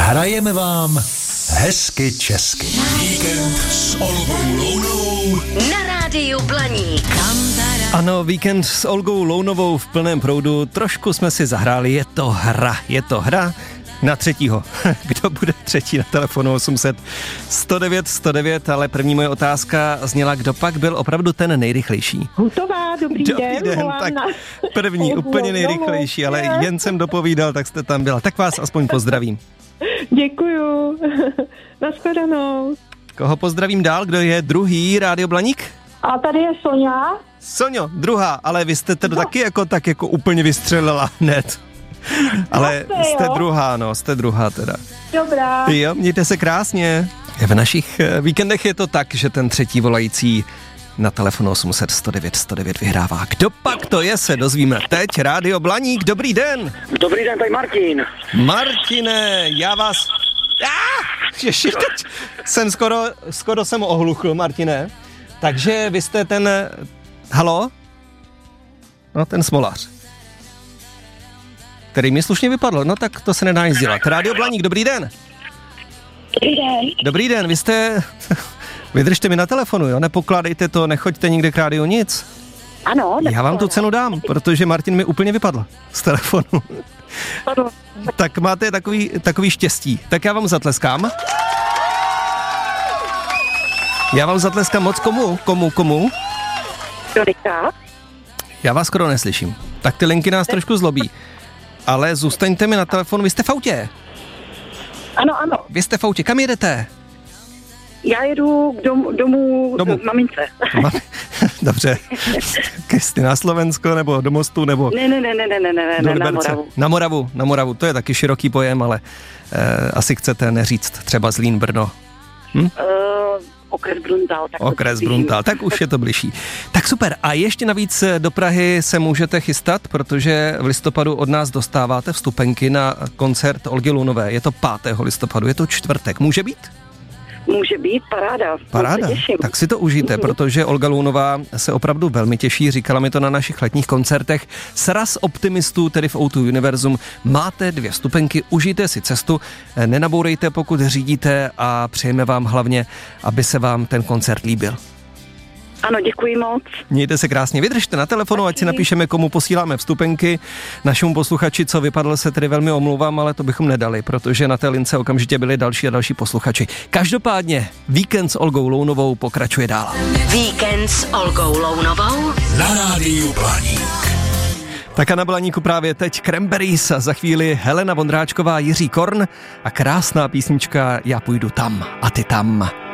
Hrajeme vám hezky česky. Víkend s Olgou Lounovou na rádiu Blaník. Ano, víkend s Olgou Lounovou v plném proudu. Trošku jsme si zahráli, je to hra na třetího. Kdo bude třetí na telefonu 800 109 109, ale první moje otázka zněla, kdo pak byl opravdu ten nejrychlejší. Hutová, dobrý den. Tak první, úplně nejrychlejší, ale jen jsem dopovídal, tak jste tam byla. Tak vás aspoň pozdravím. Děkuju. Nashledanou. Koho pozdravím dál? Kdo je druhý Rádio Blaník? A tady je Sonja. Sonjo, druhá, ale vy jste to taky jako úplně vystřelila hned. Ale jste druhá teda. Dobrá. Jo, mějte se krásně. V našich víkendech je to tak, že ten třetí volající na telefonu 800 109 109 vyhrává. Kdo pak to je, se dozvíme teď. Rádio Blaník, dobrý den. Dobrý den, tady Martin. Martine, já vás... Ještě teď jsem skoro jsem ohluchl, Martine. Takže vy jste ten... Halo? No, ten smolař. Který mi slušně vypadl, no tak to se nedá nic dělat. Rádio Blaník, dobrý den. Dobrý den. Dobrý den, vy jste... Vydržte mi na telefonu, jo, nepokládejte to, nechoďte nikde k rádiu, nic. Ano. Já vám tu cenu dám, protože Martin mi úplně vypadl z telefonu. Ano. Tak máte takový štěstí. Tak já vám zatleskám. Já vám zatleskám moc komu? Dorika. Já vás skoro neslyším. Tak ty linky nás trošku zlobí. Ale zůstaňte mi na telefonu, vy jste v autě. Ano. Vy jste v autě, kam jedete? Já jedu domů k mamince. Dobře. Jestli na Slovensko, nebo do Mostu, nebo... Ne, na Moravu. Na Moravu, to je taky široký pojem, ale asi chcete neříct třeba Zlín, Brno. Okres Bruntál. Tak už je to bližší. Tak super. A ještě navíc do Prahy se můžete chystat, protože v listopadu od nás dostáváte vstupenky na koncert Olgy Lounové. Je to 5. listopadu, je to čtvrtek. Může být? Může být, paráda. Tak si to užijte, protože Olga Lounová se opravdu velmi těší, říkala mi to na našich letních koncertech. Sraz optimistů, tedy v O2 Univerzum, máte 2 vstupenky, užijte si cestu, nenabourejte, pokud řídíte a přejeme vám hlavně, aby se vám ten koncert líbil. Ano, děkuji moc. Mějte se krásně, vydržte na telefonu, ať si napíšeme, komu posíláme vstupenky. Našemu posluchači, co vypadl, se tedy velmi omlouvám, ale to bychom nedali, protože na té lince okamžitě byli další a další posluchači. Každopádně víkend s Olgou Lounovou pokračuje dál. Víkend s Olgou Lounovou na rádiu Blaník. Tak a na Blaníku právě teď Cranberries a za chvíli Helena Vondráčková, Jiří Korn a krásná písnička Já půjdu tam a ty tam.